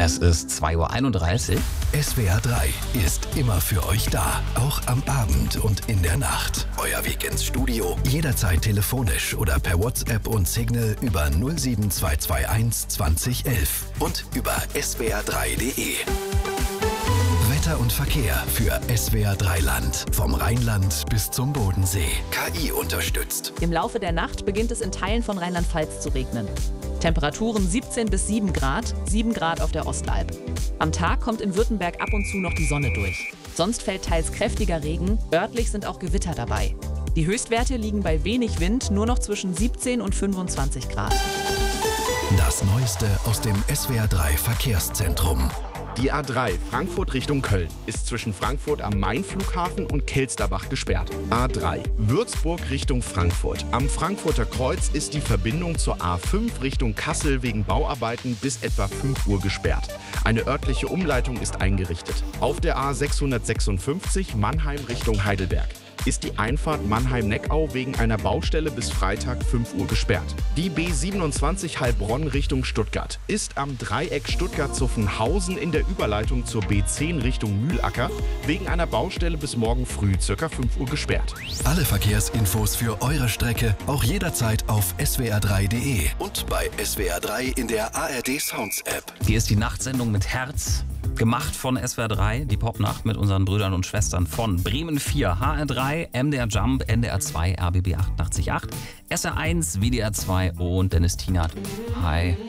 Es ist 2:31 Uhr. SWR 3 ist immer für euch da, auch am Abend und in der Nacht. Euer Weg ins Studio, jederzeit telefonisch oder per WhatsApp und Signal über 07221 2011 und über swr3.de. Wetter und Verkehr für SWR 3 Land. Vom Rheinland bis zum Bodensee. KI unterstützt. Im Laufe der Nacht beginnt es in Teilen von Rheinland-Pfalz zu regnen. Temperaturen 17 bis 7 Grad, 7 Grad auf der Ostalb. Am Tag kommt in Württemberg ab und zu noch die Sonne durch. Sonst fällt teils kräftiger Regen, örtlich sind auch Gewitter dabei. Die Höchstwerte liegen bei wenig Wind nur noch zwischen 17 und 25 Grad. Das Neueste aus dem SWR 3 Verkehrszentrum. Die A3 Frankfurt Richtung Köln ist zwischen Frankfurt am Main-Flughafen und Kelsterbach gesperrt. A3 Würzburg Richtung Frankfurt. Am Frankfurter Kreuz ist die Verbindung zur A5 Richtung Kassel wegen Bauarbeiten bis etwa 5 Uhr gesperrt. Eine örtliche Umleitung ist eingerichtet. Auf der A656 Mannheim Richtung Heidelberg ist die Einfahrt Mannheim-Neckau wegen einer Baustelle bis Freitag 5 Uhr gesperrt. Die B27 Heilbronn Richtung Stuttgart ist am Dreieck Stuttgart-Zuffenhausen in der Überleitung zur B10 Richtung Mühlacker wegen einer Baustelle bis morgen früh ca. 5 Uhr gesperrt. Alle Verkehrsinfos für eure Strecke auch jederzeit auf swr3.de und bei SWR 3 in der ARD Sounds App. Hier ist die Nachtsendung mit Herz. Gemacht von SWR 3, die Popnacht mit unseren Brüdern und Schwestern von Bremen 4, HR 3, MDR Jump, NDR 2, RBB 88.8, SR1, WDR 2 und Dennis Tienert. Hi.